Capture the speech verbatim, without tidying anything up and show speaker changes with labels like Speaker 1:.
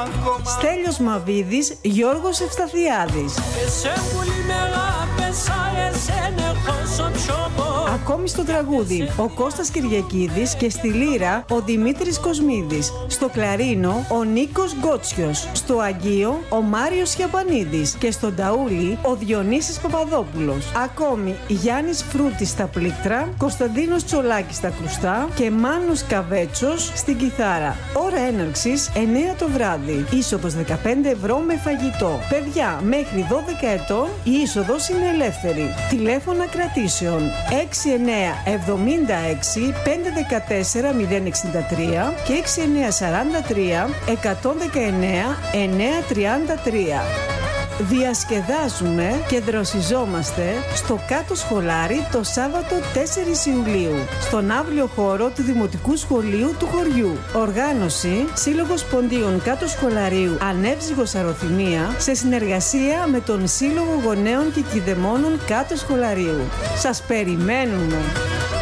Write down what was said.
Speaker 1: ακόμα.
Speaker 2: Στέλιος Μαβίδης, Γιώργος Ευσταθιάδης. Ακόμη στο τραγούδι ο Κώστας Κυριακίδης και στη λύρα ο Δημήτρης Κοσμίδης. Στο κλαρίνο ο Νίκος Γκότσιος. Στο αγγείο ο Μάριος Χιαπανίδης. Και στο ταούλι ο Διονύσης Παπαδόπουλος. Ακόμη Γιάννης Φρούτης στα πλήκτρα, Κωνσταντίνος Τσολάκης στα κρουστά και Μάνος Καβέτσος στην κιθάρα. Ώρα έναρξης εννέα το βράδυ. Είσοδος δεκαπέντε ευρώ με φαγητό. Παιδιά μέχρι δώδεκα ετών η είσοδος είναι ελεύθερη. Τηλέφωνα κρατήσεων έξι εννέα εβδομήντα έξι πεντακόσια δεκατέσσερα μηδέν εξήντα τρία και έξι εννέα σαράντα τρία εκατόν δεκαεννέα εννιακόσια τριάντα τρία. Διασκεδάζουμε και δροσιζόμαστε στο Κάτω Σχολάρι το Σάββατο τέσσερις Ιουλίου, στον αύριο χώρο του Δημοτικού Σχολείου του χωριού. Οργάνωση Σύλλογος Ποντίων Κάτω Σχολαρίου Ανεύζυγος Αρωθυμία σε συνεργασία με τον Σύλλογο Γονέων και Κηδεμόνων Κάτω Σχολαρίου. Σας περιμένουμε!